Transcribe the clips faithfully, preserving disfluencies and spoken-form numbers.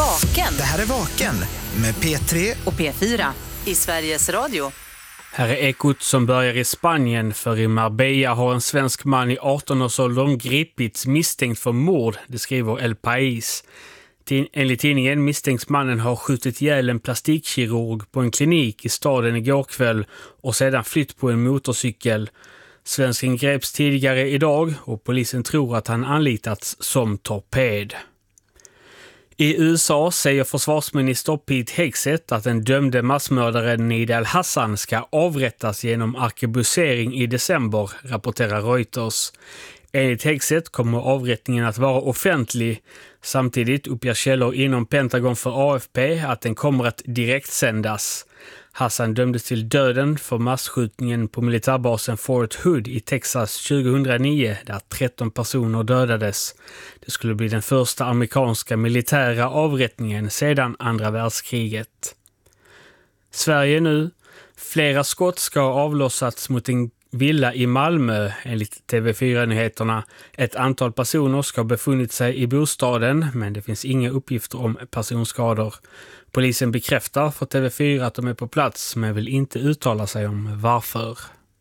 Vaken. Det här är Vaken med P tre och P fyra i Sveriges Radio. Här är ekot som börjar i Spanien, för i Marbella har en svensk man i arton-årsåldern gripits misstänkt för mord, det skriver El País. Enligt tidningen misstänks mannen ha skjutit ihjäl en plastikkirurg på en klinik i staden igår kväll och sedan flytt på en motorcykel. Svensken greps tidigare idag och polisen tror att han anlitats som torped. I U S A säger försvarsminister Pete Hegseth att den dömde massmördaren Nidal Hassan ska avrättas genom arkebusering i december, rapporterar Reuters. Enligt Hegseth kommer avrättningen att vara offentlig. Samtidigt uppger källor inom Pentagon för A F P att den kommer att direktsändas. Hassan dömdes till döden för massskjutningen på militärbasen Fort Hood i Texas tjugohundranio där tretton personer dödades. Det skulle bli den första amerikanska militära avrättningen sedan andra världskriget. Sverige nu. Flera skott ska ha avlossats mot en villa i Malmö enligt T V fyra-nyheterna. Ett antal personer ska ha befunnit sig i bostaden, men det finns inga uppgifter om personskador. Polisen bekräftar för T V fyra att de är på plats, men vill inte uttala sig om varför.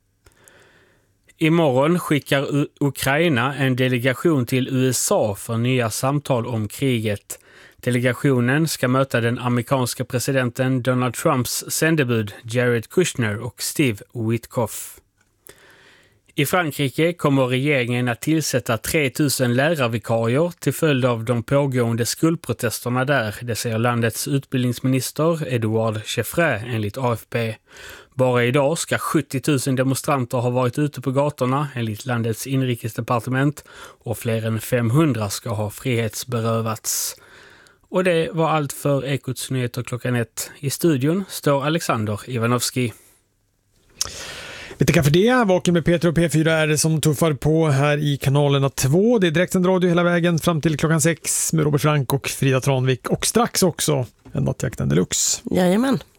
Imorgon skickar U- Ukraina en delegation till U S A för nya samtal om kriget. Delegationen ska möta den amerikanska presidenten Donald Trumps sändebud Jared Kushner och Steve Witkoff. I Frankrike kommer regeringen att tillsätta tre tusen lärarvikarier till följd av de pågående skolprotesterna där, det säger landets utbildningsminister Edouard Chevré enligt A F P. Bara idag ska sjuttio tusen demonstranter ha varit ute på gatorna enligt landets inrikesdepartement och fler än femhundra ska ha frihetsberövats. Och det var allt för Ekots nyheter klockan ett. I studion står Alexander Ivanovski. Vi tackar för det. Vaken med P tre och P fyra är det som tuffar på här i kanalerna två. Det är direktsänd radio hela vägen fram till klockan sex med Robert Frank och Frida Tranvik. Och strax också en nattjakten deluxe. Jajamän.